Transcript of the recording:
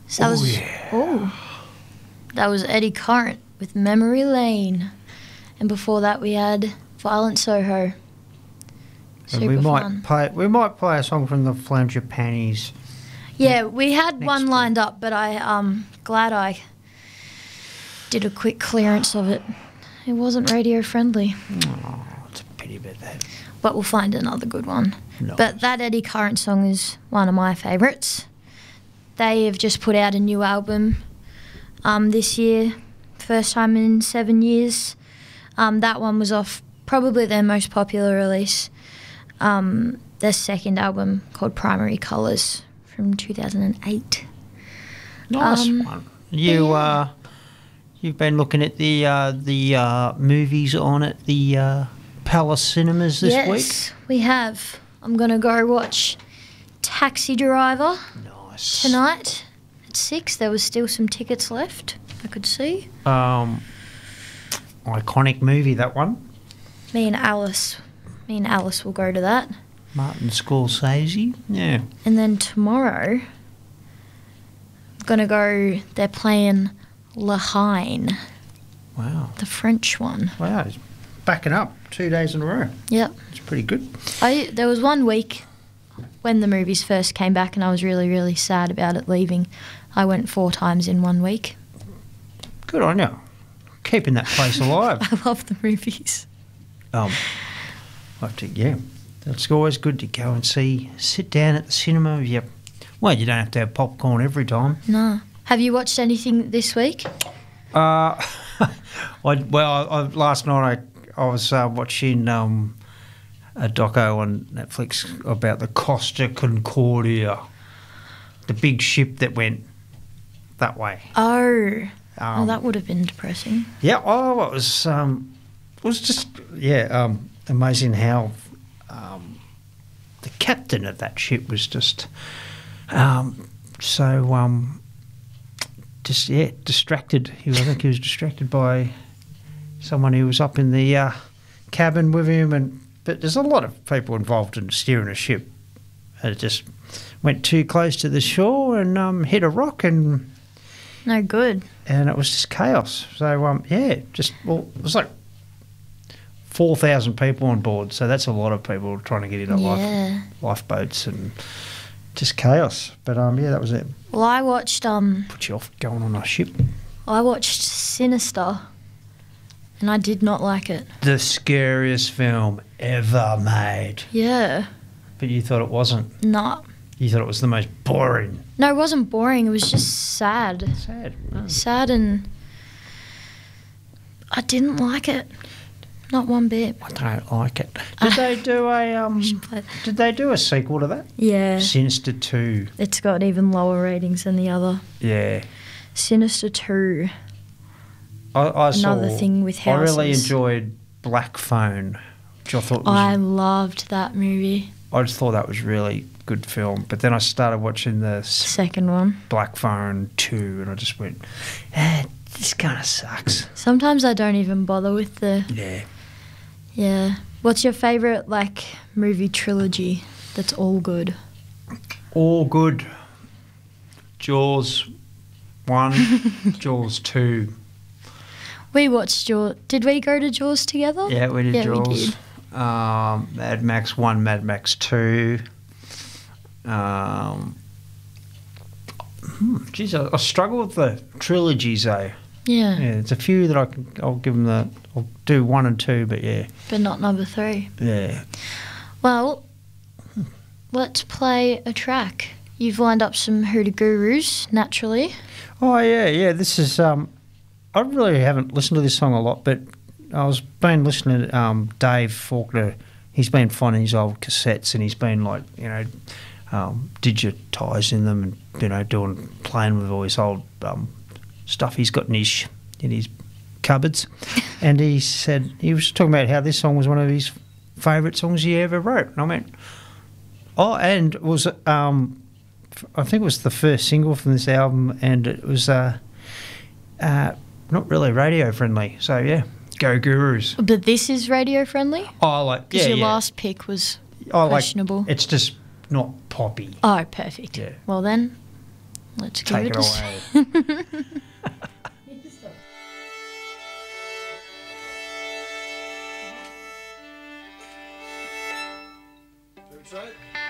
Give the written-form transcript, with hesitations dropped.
So that was Eddie Current with Memory Lane. And before that we had Violent Soho. Super fun. We might play a song from the Flounder Panties. Yeah, we had one lined up, but I'm glad I did a quick clearance of it. It wasn't radio friendly. Oh, it's a pity about that. But we'll find another good one. Nice. But that Eddie Current song is one of my favourites. They have just put out a new album this year, first time in 7 years. That one was off probably their most popular release, their second album called Primary Colours from 2008. Nice one. You've been looking at the movies on at the Palace Cinemas this week? Yes, we have. I'm going to go watch Taxi Driver tonight at 6. There was still some tickets left, I could see. Iconic movie, that one. Me and Alice will go to that. Martin Scorsese, yeah. And then tomorrow, I'm going to go, they're playing La Haine. Wow. The French one. Wow, he's backing up 2 days in a row. Yep. It's pretty good. There was 1 week when the movies first came back and I was really, really sad about it leaving. I went 4 times in 1 week. Good on you. Keeping that place alive. I love the movies. It's always good to go and sit down at the cinema. You don't have to have popcorn every time. No. Have you watched anything this week? Last night I was watching a doco on Netflix about the Costa Concordia, the big ship that went that way. That would have been depressing. Yeah. It was just amazing how the captain of that ship was just distracted. I think he was distracted by someone who was up in the cabin with him. But there's a lot of people involved in steering a ship. And it just went too close to the shore and hit a rock and... No good. And it was just chaos. So, it was like 4,000 people on board. So that's a lot of people trying to get into lifeboats and just chaos. But, that was it. Well, I watched... Put you off going on a ship. I watched Sinister and I did not like it. The scariest film ever made. Yeah. But you thought it wasn't? No. You thought it was the most boring? No, it wasn't boring. It was just sad. Sad? Oh. Sad, and I didn't like it. Not one bit. I don't like it. Did they do a sequel to that? Yeah. Sinister 2. It's got even lower ratings than the other. Yeah. Sinister 2. Another thing with houses. I really enjoyed Black Phone, which I thought was... I loved that movie. I just thought that was really good film. But then I started watching the second one, Black Phone 2, and I just went, this kind of sucks. Sometimes I don't even bother with the... Yeah. What's your favourite, movie trilogy that's all good? All good. Jaws 1, Jaws 2. We watched Jaws. Did we go to Jaws together? Yeah, we did Jaws. We did. Mad Max 1, Mad Max 2. I struggle with the trilogies though. Yeah. Yeah, there's a few that I'll give them I'll do 1 and 2, but yeah. But not number 3. Yeah. Well, let's play a track. You've lined up some Hoodoo Gurus, naturally. Oh yeah. This is I really haven't listened to this song a lot, but I was been listening to Dave Faulkner. He's been finding his old cassettes and he's been digitising them and playing with all his old stuff he's got in his cupboards. And he said he was talking about how this song was one of his favourite songs he ever wrote. And I went, and it was I think it was the first single from this album, and it was not really radio friendly. So yeah, go Gurus. But this is radio friendly? Because your last pick was questionable. It's just not poppy. Oh, perfect. Yeah. Well then, Let's give Take it it a away. Should we try it?